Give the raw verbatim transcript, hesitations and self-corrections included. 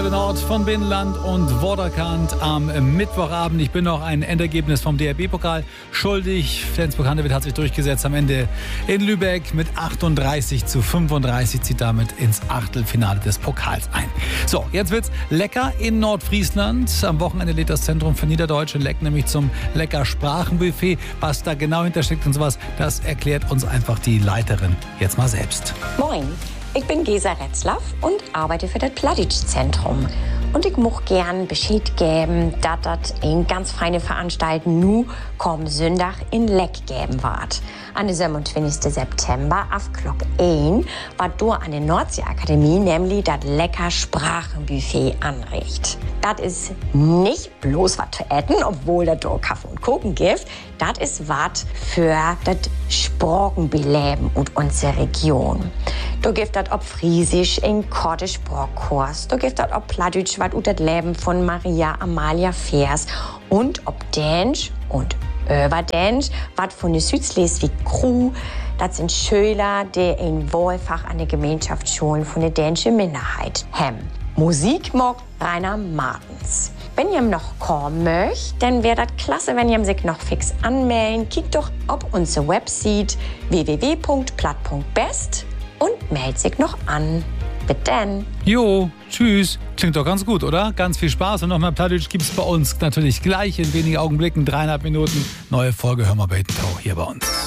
Hölle Nord von Binnenland und Vorderkant am Mittwochabend. Ich bin noch ein Endergebnis vom D H B-Pokal schuldig. Flensburg-Handewitt hat sich durchgesetzt am Ende in Lübeck mit achtunddreißig zu fünfunddreißig, zieht damit ins Achtelfinale des Pokals ein. So, jetzt wird's lecker in Nordfriesland. Am Wochenende lädt das Zentrum für Niederdeutsch in Leck nämlich zum Lecker Sprachenbuffet. Was da genau hintersteckt und sowas, das erklärt uns einfach die Leiterin jetzt mal selbst. Moin. Ich bin Gesa Retzlaff und arbeite für das Plattdeutsch-Zentrum. Und ich möchte gern Bescheid geben, dass das eine ganz feine Veranstaltung nu komm Sonntag in Leck geben wird. An der siebenundzwanzigsten September auf Glock eins war du an der Nordsee-Akademie nämlich das lecker Sprachenbuffet anricht. Das ist nicht bloß was zu essen, obwohl das da Kaffee und Kuchen gibt. Das ist was für das Sprachenbeleben und unsere Region. Da gibt es ob Friesisch in Korte Sprachkurs, da gibt es ob Plattdeutsch was ut das Leben von Maria Amalia Vers und ob Dänsch und Überdänsch was von der Südschleswig-Crew. Das sind Schüler, die in Wahlfach an der Gemeinschaftsschulen von der dänischen Minderheit haben. Musik mag Rainer Martens. Wenn ihr noch kommen möchtet, dann wäre das klasse, wenn ihr sich noch fix anmelden. Kickt doch auf unsere Website w w w punkt platt punkt best und meldet sich noch an. Bis dann. Jo, tschüss. Klingt doch ganz gut, oder? Ganz viel Spaß und nochmal Plattdeutsch gibt's bei uns natürlich gleich in wenigen Augenblicken, dreieinhalb Minuten. Neue Folge Hör mal Bait and Tow hier bei uns.